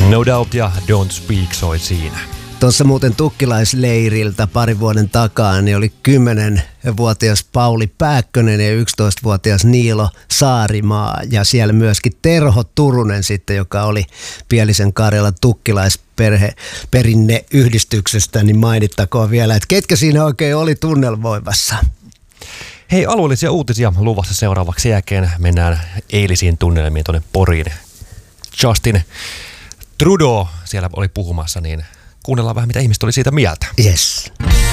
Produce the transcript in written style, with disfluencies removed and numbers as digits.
No Doubt ja Don't Speak soi siinä. Tuossa muuten tukkilaisleiriltä parin vuoden takaa niin oli 10-vuotias Pauli Pääkkönen ja 11-vuotias Niilo Saarimaa. Ja siellä myöskin Terho Turunen sitten, joka oli Pielisen Karjalan tukkilaisperheperinneyhdistyksestä, niin mainittakoon vielä, että ketkä siinä oikein oli tunnelmoimassa. Hei, alueellisia uutisia luvassa seuraavaksi jälkeen. Mennään eilisiin tunnelmiin tuonne Poriin. Justin Trudeau siellä oli puhumassa, niin kuunnellaan vähän, mitä ihmiset oli siitä mieltä. Yes.